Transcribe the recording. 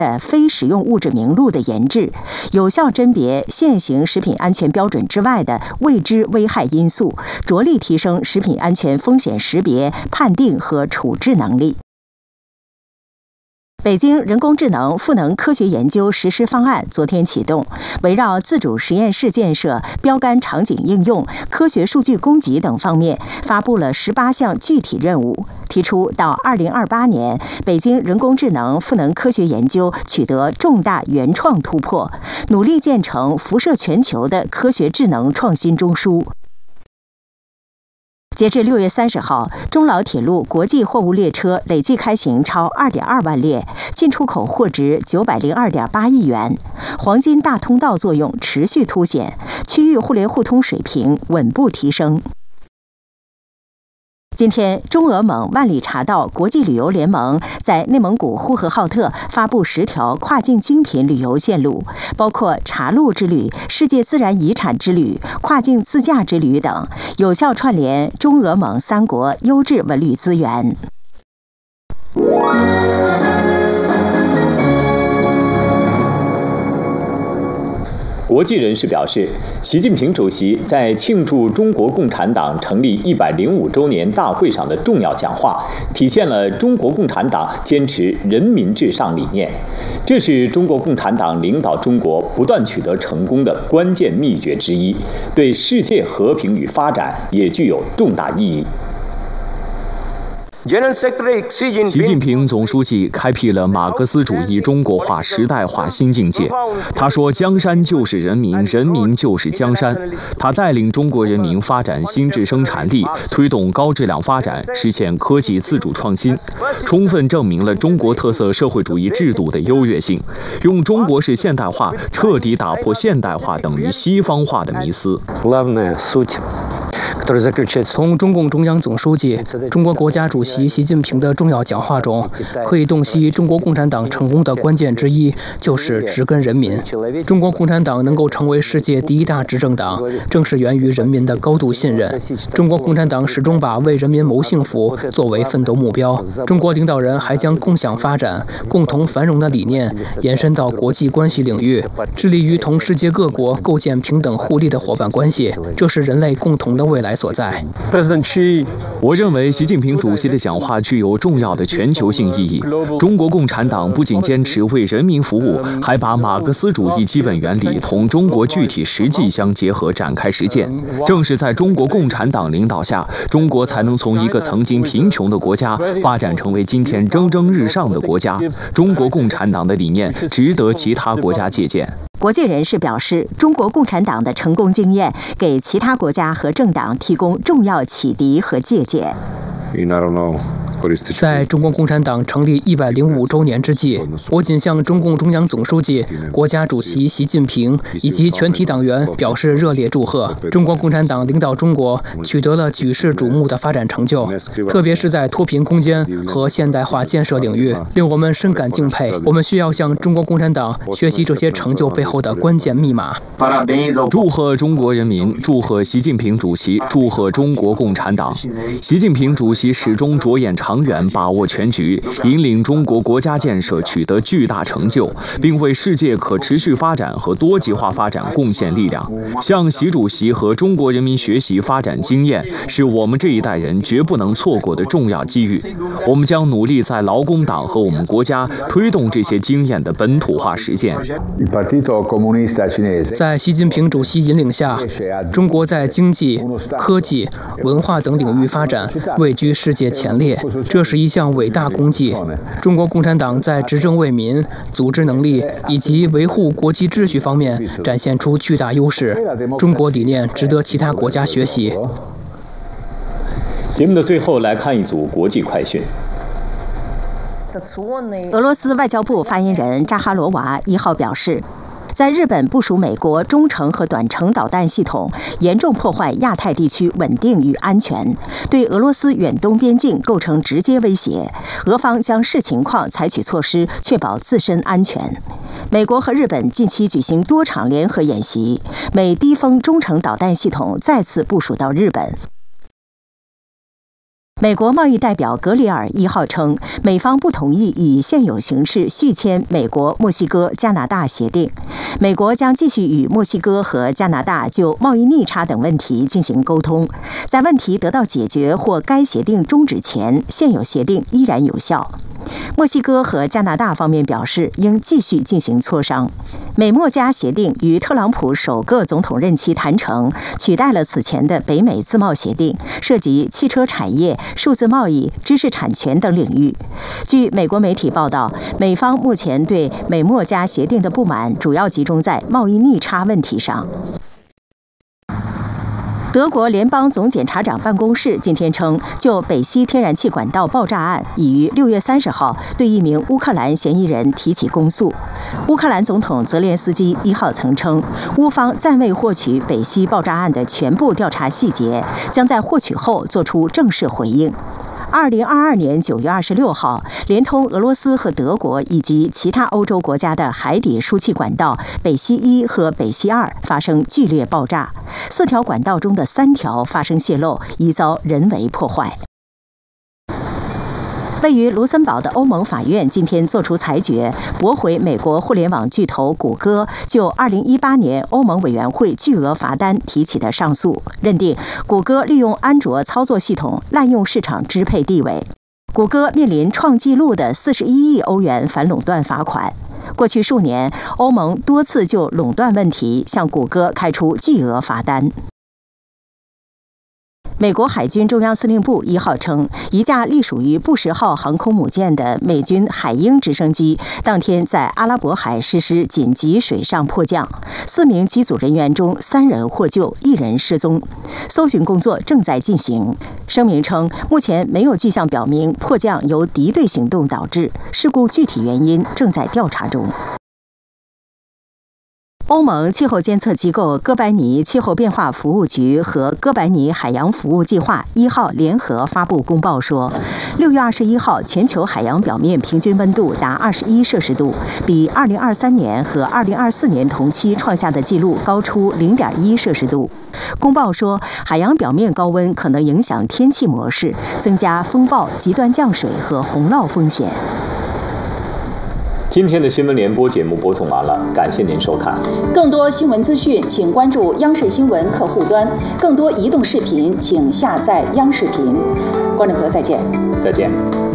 非食用物质名录的研制，有效甄别现行食品安全标准之外的未知危害因素，着力提升食品安全风险识别、判定和处置能力。北京人工智能赋能科学研究实施方案昨天启动，围绕自主实验室建设、标杆场景应用、科学数据供给等方面，发布了18项具体任务，提出到2028年，北京人工智能赋能科学研究取得重大原创突破，努力建成辐射全球的科学智能创新中枢。截至6月30号，中老铁路国际货物列车累计开行超2.2万列，进出口货值902.8亿元，黄金大通道作用持续凸显，区域互联互通水平稳步提升。今天，中俄蒙万里茶道国际旅游联盟在内蒙古呼和浩特发布10条跨境精品旅游线路，包括茶路之旅、世界自然遗产之旅、跨境自驾之旅等，有效串联中俄蒙3国优质文旅资源。 国际人士表示，习近平主席在庆祝中国共产党成立105周年大会上的重要讲话，体现了中国共产党坚持人民至上理念，这是中国共产党领导中国不断取得成功的关键秘诀之一，对世界和平与发展也具有重大意义。 习近平总书记开辟了马克思主义中国化时代化新境界。他说：“江山就是人民，人民就是江山。”他带领中国人民发展新质生产力，推动高质量发展，实现科技自主创新，充分证明了中国特色社会主义制度的优越性，用中国式现代化彻底打破现代化等于西方化的迷思。 从中共中央总书记、中国国家主席习近平的重要讲话中，可以洞悉中国共产党成功的关键之一就是植根人民。中国共产党能够成为世界第1大执政党，正是源于人民的高度信任。中国共产党始终把为人民谋幸福作为奋斗目标。中国领导人还将共享发展、共同繁荣的理念延伸到国际关系领域，致力于同世界各国构建平等互利的伙伴关系，这是人类共同的未来所在。 我认为习近平主席的讲话具有重要的全球性意义。中国共产党不仅坚持为人民服务，还把马克思主义基本原理同中国具体实际相结合展开实践。正是在中国共产党领导下，中国才能从一个曾经贫穷的国家发展成为今天蒸蒸日上的国家。中国共产党的理念值得其他国家借鉴。 国际人士表示，中国共产党的成功经验给其他国家和政党提供重要启迪和借鉴。 在中国共产党成立105周年之际，我谨向中共中央总书记、国家主席习近平以及全体党员表示热烈祝贺。中国共产党领导中国取得了举世瞩目的发展成就，特别是在脱贫攻坚和现代化建设领域，令我们深感敬佩。我们需要向中国共产党学习这些成就背后的关键密码。 祝贺中国人民，祝贺习近平主席，祝贺中国共产党。习近平主席始终着眼长远，把握全局，引领中国国家建设取得巨大成就，并为世界可持续发展和多极化发展贡献力量。向习主席和中国人民学习发展经验，是我们这一代人绝不能错过的重要机遇。我们将努力在劳工党和我们国家推动这些经验的本土化实践。 在习近平主席引领下，中国在经济、科技、文化等领域发展位居世界前列，这是一项伟大功绩。中国共产党在执政为民、组织能力以及维护国际秩序方面展现出巨大优势，中国理念值得其他国家学习。 节目的最后，来看一组国际快讯。 俄罗斯外交部发言人扎哈罗娃1号表示，在日本部署美国中程和短程导弹系统，严重破坏亚太地区稳定与安全，对俄罗斯远东边境构成直接威胁。俄方将视情况采取措施，确保自身安全。美国和日本近期举行多场联合演习，美低风中程导弹系统再次部署到日本。 美国贸易代表格里尔1号称，美方不同意以现有形式续签美国、墨西哥、加拿大协定。美国将继续与墨西哥和加拿大就贸易逆差等问题进行沟通，在问题得到解决或该协定终止前，现有协定依然有效。墨西哥和加拿大方面表示应继续进行磋商。美墨加协定于特朗普首个总统任期谈成，取代了此前的北美自贸协定，涉及汽车产业、数字贸易、知识产权等领域。据美国媒体报道，美方目前对美墨加协定的不满主要集中在贸易逆差问题上。德国联邦总检察长办公室今天称，就北溪天然气管道爆炸案，已于6月30号对一名乌克兰嫌疑人提起公诉。乌克兰总统泽连斯基1号曾称，乌方暂未获取北溪爆炸案的全部调查细节，将在获取后作出正式回应。2022年9月26号，连通俄罗斯和德国以及其他欧洲国家的海底输气管道北溪1和北溪2发生剧烈爆炸，4条管道中的3条发生泄漏，已遭人为破坏。位于卢森堡的欧盟法院今天作出裁决，驳回美国互联网巨头谷歌就2018年欧盟委员会巨额罚单提起的上诉，认定谷歌利用安卓操作系统滥用市场支配地位。谷歌面临创纪录的41亿欧元反垄断罚款。过去数年，欧盟多次就垄断问题向谷歌开出巨额罚单。美国海军中央司令部1号称，一架隶属于布什号航空母舰的美军海鹰直升机当天在阿拉伯海实施紧急水上迫降，4名机组人员中3人获救，1人失踪，搜寻工作正在进行。声明称，目前没有迹象表明迫降由敌对行动导致，事故具体原因正在调查中。欧盟气候监测机构哥白尼气候变化服务局和哥白尼海洋服务计划1号联合发布公报说，6月21号全球海洋表面平均温度达21摄氏度，比2023年和2024年同期创下的纪录高出0.1摄氏度。公报说，海洋表面高温可能影响天气模式，增加风暴、极端降水和洪涝风险。 今天的新闻联播节目播送完了，感谢您收看。 更多新闻资讯，请关注央视新闻客户端；更多移动视频，请下载央视频。观众朋友，再见。 再见。